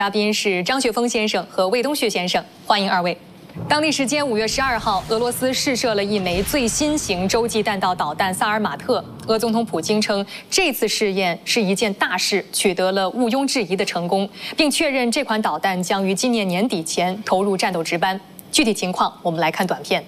嘉宾是张雪峰先生和魏东旭先生，欢迎二位。当地时间5月12号，俄罗斯试射了一枚最新型洲际弹道导弹萨尔马特。俄总统普京称，这次试验是一件大事，取得了毋庸置疑的成功，并确认这款导弹将于今年年底前投入战斗值班。具体情况，我们来看短片。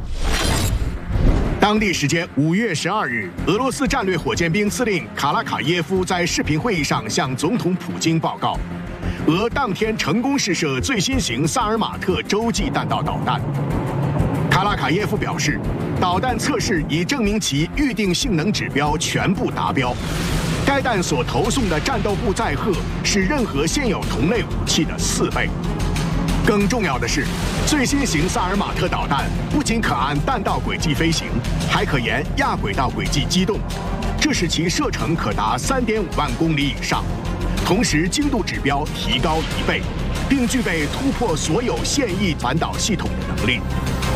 当地时间5月12日，俄罗斯战略火箭兵司令卡拉卡耶夫在视频会议上向总统普京报告，俄当天成功试射最新型萨尔马特洲际弹道导弹。卡拉卡耶夫表示，导弹测试已证明其预定性能指标全部达标。该弹所投送的战斗部载荷是任何现有同类武器的4倍。 更重要的是，最新型萨尔马特导弹不仅可按弹道轨迹飞行，还可沿亚轨道轨迹机动，这使其射程可达3.5万公里以上，同时精度指标提高1倍，并具备突破所有现役反导系统的能力。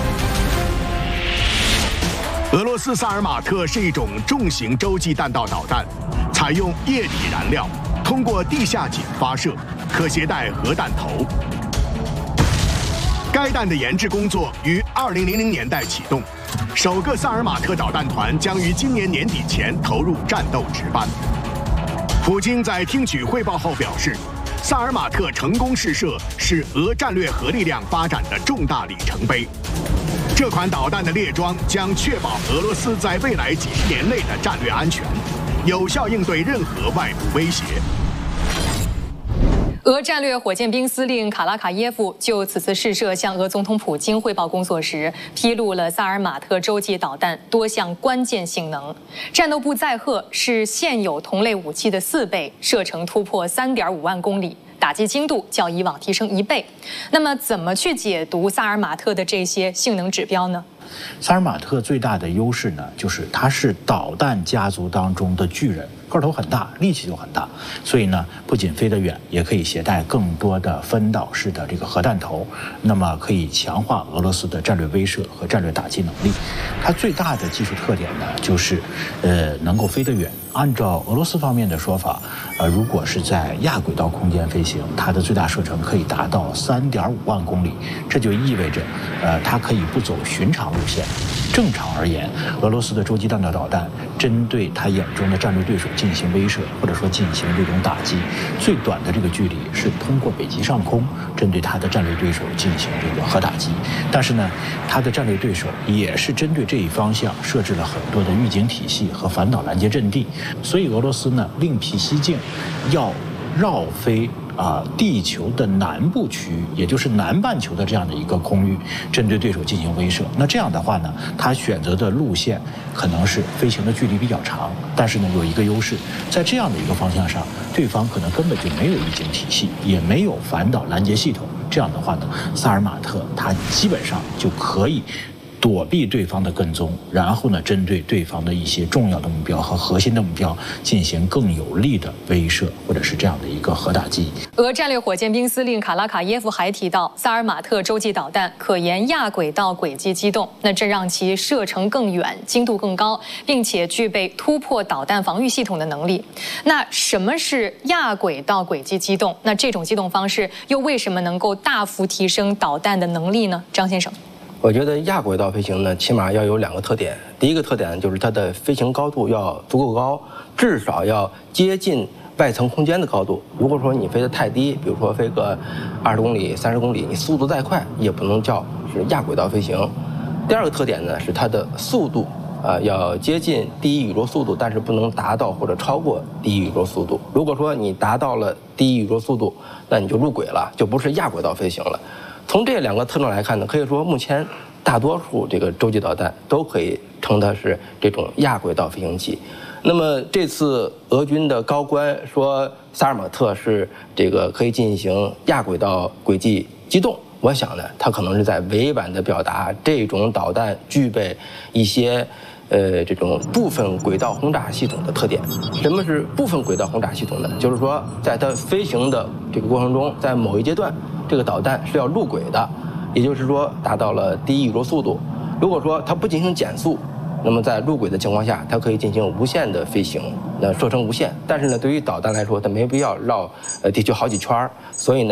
俄罗斯萨尔马特是一种重型洲际弹道导弹，采用液体燃料，通过地下井发射，可携带核弹头。 该弹的研制工作于2000年代启动，首个萨尔马特导弹团将于今年年底前投入战斗值班。普京在听取汇报后表示，萨尔马特成功试射是俄战略核力量发展的重大里程碑。这款导弹的列装将确保俄罗斯在未来几十年内的战略安全，有效应对任何外部威胁。 俄战略火箭兵司令卡拉卡耶夫就此次试射向俄总统普京汇报工作时，披露了萨尔马特洲际导弹多项关键性能。战斗部载荷是现有同类武器的4倍，射程突破3.5万公里，打击精度较以往提升1倍。那么，怎么去解读萨尔马特的这些性能指标呢？ 萨尔马特最大的优势呢，就是它是导弹家族当中的巨人，个头很大，力气就很大，所以呢，不仅飞得远，也可以携带更多的分导式的这个核弹头，那么可以强化俄罗斯的战略威慑和战略打击能力。它最大的技术特点呢，就是能够飞得远。按照俄罗斯方面的说法，如果是在亚轨道空间飞行，它的最大射程可以达到3.5万公里，这就意味着，它可以不走寻常路线。正常而言，俄罗斯的洲际弹道导弹针对他眼中的战略对手进行威慑，或者说进行这种打击，最短的这个距离是通过北极上空针对他的战略对手进行这个核打击。但是呢，他的战略对手也是针对这一方向设置了很多的预警体系和反导拦截阵地，所以俄罗斯呢另辟蹊径，要绕飞。 地球的南部区域，也就是南半球的这样的一个空域，针对对手进行威慑。那这样的话呢，他选择的路线可能是飞行的距离比较长，但是呢有一个优势，在这样的一个方向上，对方可能根本就没有预警体系，也没有反导拦截系统。这样的话呢，萨尔马特它基本上就可以。 躲避对方的跟踪，然后呢，针对对方的一些重要的目标和核心的目标进行更有力的威慑，或者是这样的一个核打击。 俄战略火箭兵司令卡拉卡耶夫还提到，萨尔马特洲际导弹可沿亚轨道轨迹机动，那这让其射程更远、精度更高，并且具备突破导弹防御系统的能力。那什么是亚轨道轨迹机动？那这种机动方式又为什么能够大幅提升导弹的能力呢？张先生。 我觉得亚轨道飞行呢，起码要有2个特点。第一个特点就是它的飞行高度要足够高，至少要接近外层空间的高度。如果说你飞得太低，比如说飞个20公里、30公里，你速度再快也不能叫是亚轨道飞行。第2个特点呢是它的速度，要接近第一宇宙速度，但是不能达到或者超过第一宇宙速度。如果说你达到了第一宇宙速度，那你就入轨了，就不是亚轨道飞行了。 从这2个特征来看呢，可以说目前大多数这个洲际导弹都可以称它是这种亚轨道飞行器。那么这次俄军的高官说萨尔马特是这个可以进行亚轨道轨迹机动，我想呢，他可能是在委婉地表达这种导弹具备一些这种部分轨道轰炸系统的特点。什么是部分轨道轰炸系统呢？就是说在它飞行的这个过程中，在某一阶段。 这个导弹是要入轨的，也就是说达到了第一宇宙速度。如果说它不进行减速， 那么在路轨的情况下，它可以进行无限的飞行，射程无限。但是呢，对于导弹来说，它没必要绕地球好几圈，所以呢。